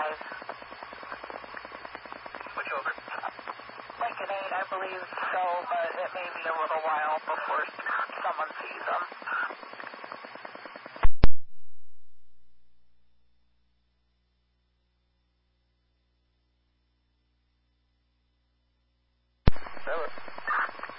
5. Switch over. Lincoln 8, I believe so, but it may be a little while before